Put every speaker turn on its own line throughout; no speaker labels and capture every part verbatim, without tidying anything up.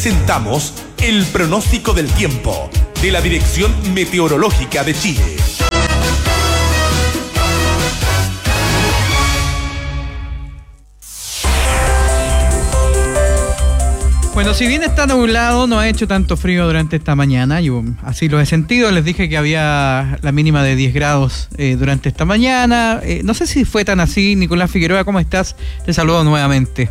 presentamos el pronóstico del tiempo de la Dirección Meteorológica de Chile.
Bueno, si bien está nublado, no ha hecho tanto frío durante esta mañana. Yo así lo he sentido. Les dije que había la mínima de diez grados eh, durante esta mañana. Eh, no sé si fue tan así. Nicolás Figueroa, ¿cómo estás? Te saludo nuevamente.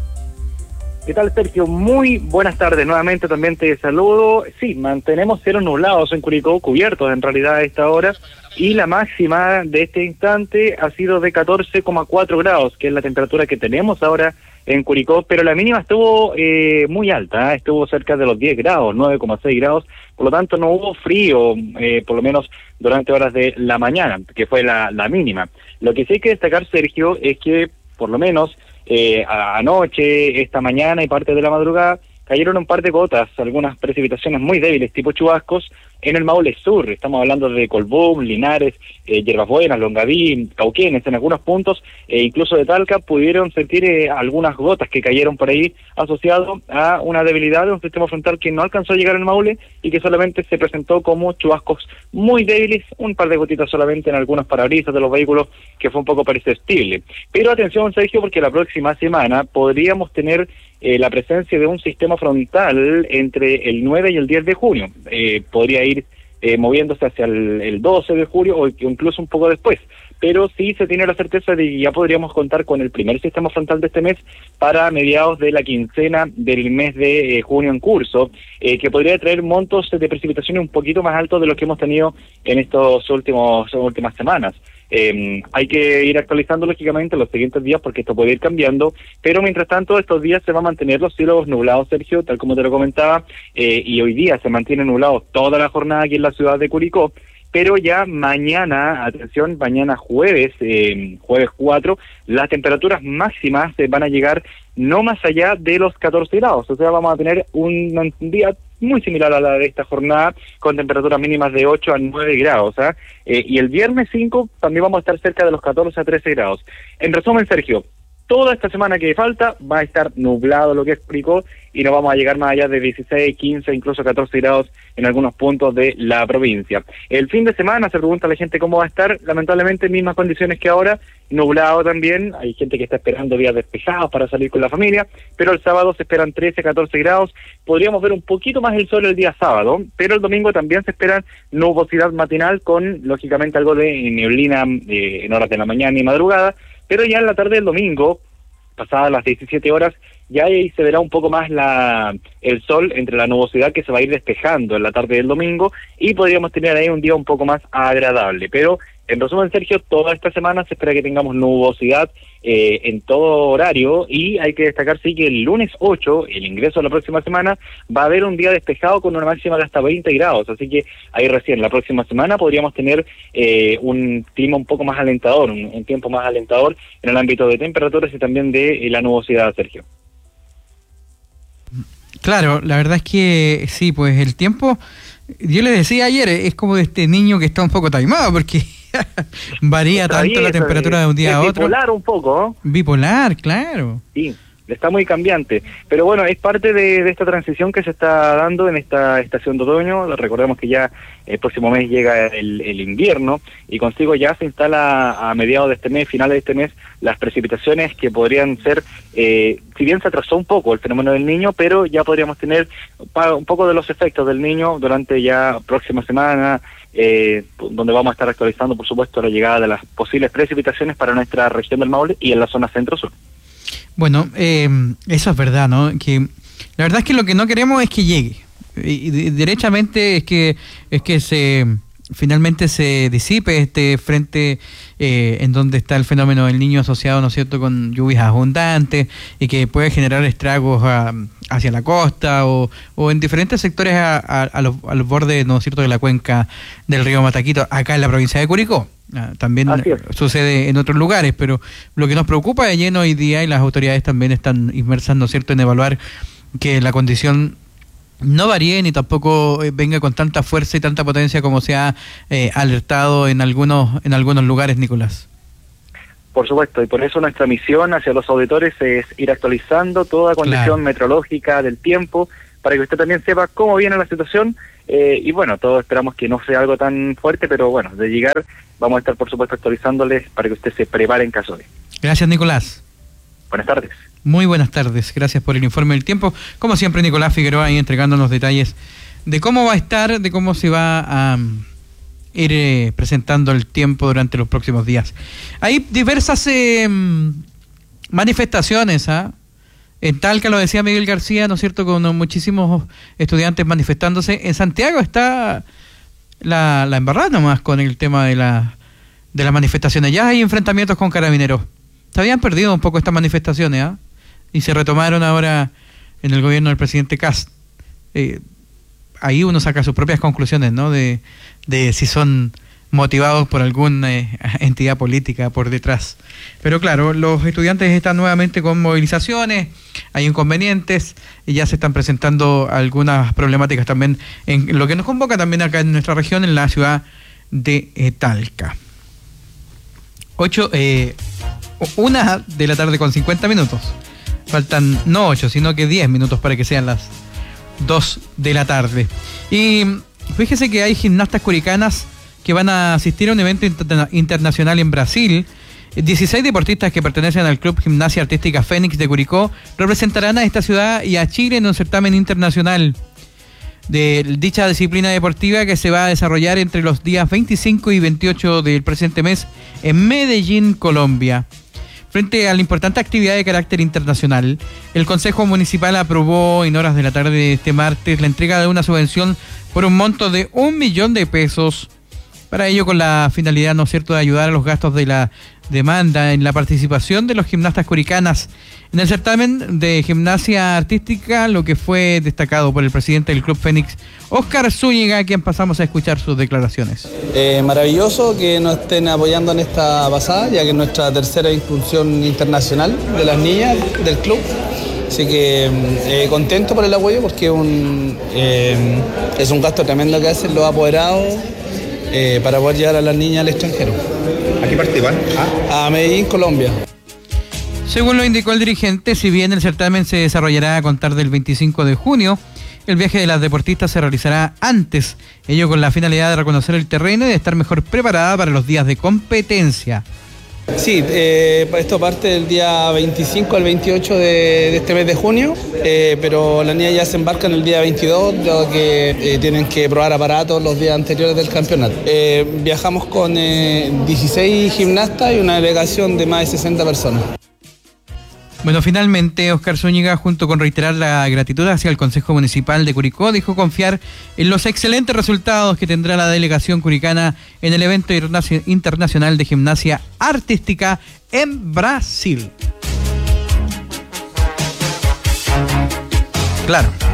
¿Qué tal, Sergio? Muy buenas tardes. Nuevamente también te saludo. Sí, mantenemos cielos nublados en Curicó, cubiertos en realidad a esta hora. Y la máxima de este instante ha sido de catorce coma cuatro grados, que es la temperatura que tenemos ahora en Curicó, pero la mínima estuvo eh, muy alta, ¿eh? Estuvo cerca de los diez grados, nueve coma seis grados, por lo tanto no hubo frío, eh, por lo menos durante horas de la mañana, que fue la, la mínima. Lo que sí hay que destacar, Sergio, es que por lo menos eh, anoche, esta mañana y parte de la madrugada, cayeron un par de gotas, algunas precipitaciones muy débiles, tipo chubascos, en el Maule Sur. Estamos hablando de Colbún, Linares, eh, Yerbas Buenas, Longaví, Cauquenes, en algunos puntos, e incluso de Talca, pudieron sentir eh, algunas gotas que cayeron por ahí, asociado a una debilidad de un sistema frontal que no alcanzó a llegar al Maule y que solamente se presentó como chubascos muy débiles, un par de gotitas solamente en algunos parabrisas de los vehículos, que fue un poco perceptible. Pero atención, Sergio, porque la próxima semana podríamos tener eh, la presencia de un sistema frontal entre el nueve y el diez de junio. Eh, podría ir eh, moviéndose hacia el, el doce de julio o incluso un poco después, pero sí se tiene la certeza de que ya podríamos contar con el primer sistema frontal de este mes para mediados de la quincena del mes de eh, junio en curso, eh, que podría traer montos de precipitaciones un poquito más altos de los que hemos tenido en estos últimos últimas semanas. Eh, hay que ir actualizando lógicamente los siguientes días porque esto puede ir cambiando, pero mientras tanto estos días se van a mantener los cielos nublados, Sergio, tal como te lo comentaba, eh, y hoy día se mantiene nublado toda la jornada aquí en la ciudad de Curicó, pero ya mañana, atención, mañana jueves, eh, jueves cuatro, las temperaturas máximas eh, van a llegar no más allá de los catorce grados, o sea, vamos a tener un, un día muy similar a la de esta jornada, con temperaturas mínimas de ocho a nueve grados, ¿eh? Eh, y el viernes cinco también vamos a estar cerca de los catorce a trece grados. En resumen, Sergio, toda esta semana que falta va a estar nublado lo que explicó y no vamos a llegar más allá de dieciséis, quince, incluso catorce grados en algunos puntos de la provincia. El fin de semana se pregunta a la gente cómo va a estar, lamentablemente mismas condiciones que ahora, nublado también, hay gente que está esperando días despejados para salir con la familia, pero el sábado se esperan trece, catorce grados, podríamos ver un poquito más el sol el día sábado, pero el domingo también se espera nubosidad matinal con, lógicamente, algo de neblina eh, en horas de la mañana y madrugada, pero ya en la tarde del domingo, pasadas las diecisiete horas, ya ahí se verá un poco más la el sol entre la nubosidad que se va a ir despejando en la tarde del domingo y podríamos tener ahí un día un poco más agradable. Pero en resumen, Sergio, toda esta semana se espera que tengamos nubosidad eh, en todo horario y hay que destacar sí que el lunes ocho, el ingreso de la próxima semana, va a haber un día despejado con una máxima de hasta veinte grados, así que ahí recién la próxima semana podríamos tener eh, un clima un poco más alentador, un, un tiempo más alentador en el ámbito de temperaturas y también de eh, la nubosidad, Sergio.
Claro, la verdad es que sí, pues el tiempo, yo le decía ayer, es como de este niño que está un poco taimado porque varía tanto la temperatura de un día a otro.
Bipolar un poco, ¿no?
Bipolar, claro.
Sí, está muy cambiante. Pero bueno, es parte de, de esta transición que se está dando en esta estación de otoño. Recordemos que ya el próximo mes llega el, el invierno y consigo ya se instala a mediados de este mes, finales de este mes, las precipitaciones que podrían ser, eh, si bien se atrasó un poco el fenómeno del Niño, pero ya podríamos tener un poco de los efectos del Niño durante ya próxima semana, eh, donde vamos a estar actualizando, por supuesto, la llegada de las posibles precipitaciones para nuestra región del Maule y en la zona centro-sur.
Bueno, eh, eso es verdad, ¿no? Que la verdad es que lo que no queremos es que llegue. Y, y derechamente es que es que se finalmente se disipe este frente eh, en donde está el fenómeno del Niño asociado, ¿no es cierto?, con lluvias abundantes y que puede generar estragos a, hacia la costa o, o en diferentes sectores a, a, a, los, a los bordes, ¿no es cierto?, de la cuenca del río Mataquito, acá en la provincia de Curicó. Ah, también sucede en otros lugares, pero lo que nos preocupa de lleno hoy día, y las autoridades también están inmersas, ¿no es cierto?, en evaluar que la condición no varíe ni tampoco eh, venga con tanta fuerza y tanta potencia como se ha eh, alertado en algunos en algunos lugares, Nicolás.
Por supuesto, y por eso nuestra misión hacia los auditores es ir actualizando toda condición claro. meteorológica del tiempo para que usted también sepa cómo viene la situación. Eh, y bueno, todos esperamos que no sea algo tan fuerte, pero bueno, de llegar vamos a estar por supuesto actualizándoles para que usted se prepare en caso de.
Gracias, Nicolás.
Buenas tardes.
Muy buenas tardes, gracias por el informe del tiempo. Como siempre, Nicolás Figueroa ahí entregándonos detalles de cómo va a estar, de cómo se va a um, ir eh, presentando el tiempo durante los próximos días. Hay diversas eh, manifestaciones, ¿ah? ¿eh? En Talca, lo decía Miguel García, ¿no es cierto?, con muchísimos estudiantes manifestándose. En Santiago está la, la embarrada nomás con el tema de, la, de las manifestaciones. Ya hay enfrentamientos con carabineros. Se habían perdido un poco estas manifestaciones, ¿ah? ¿eh? Y se retomaron ahora en el gobierno del presidente Kast. Eh, ahí uno saca sus propias conclusiones, ¿no?, de, de si son motivados por alguna eh, entidad política por detrás. Pero claro, los estudiantes están nuevamente con movilizaciones, hay inconvenientes y ya se están presentando algunas problemáticas también en lo que nos convoca también acá en nuestra región, en la ciudad de eh, Talca. Ocho, eh, una de la tarde con cincuenta minutos. Faltan no ocho, sino que diez minutos para que sean las dos de la tarde. Y fíjese que hay gimnastas curicanas que van a asistir a un evento inter- internacional en Brasil. dieciséis deportistas que pertenecen al Club Gimnasia Artística Fénix de Curicó representarán a esta ciudad y a Chile en un certamen internacional de dicha disciplina deportiva que se va a desarrollar entre los días veinticinco y veintiocho del presente mes en Medellín, Colombia. Frente a la importante actividad de carácter internacional, el Consejo Municipal aprobó en horas de la tarde de este martes la entrega de una subvención por un monto de un millón de pesos. Para ello, con la finalidad, ¿no es cierto?, de ayudar a los gastos de la demanda en la participación de los gimnastas curicanas en el certamen de gimnasia artística, lo que fue destacado por el presidente del Club Fénix, Óscar Zúñiga, a quien pasamos a escuchar sus declaraciones.
Eh, maravilloso que nos estén apoyando en esta pasada, ya que es nuestra tercera inclusión internacional de las niñas del club. Así que eh, contento por el apoyo, porque un, eh, es un gasto tremendo que hacen los apoderados eh, para poder llevar a las niñas al extranjero.
¿A qué parte van?
¿Ah? A Medellín, Colombia.
Según lo indicó el dirigente, si bien el certamen se desarrollará a contar del veinticinco de junio, el viaje de las deportistas se realizará antes, ello con la finalidad de reconocer el terreno y de estar mejor preparada para los días de competencia.
Sí, eh, esto parte del día veinticinco al veintiocho de, de este mes de junio, eh, pero las niñas ya se embarcan el día veintidós, ya que eh, tienen que probar aparatos los días anteriores del campeonato. Eh, viajamos con eh, dieciséis gimnastas y una delegación de más de sesenta personas.
Bueno, finalmente, Óscar Zúñiga, junto con reiterar la gratitud hacia el Consejo Municipal de Curicó, dijo confiar en los excelentes resultados que tendrá la delegación curicana en el evento internacional de gimnasia artística en Brasil. Claro.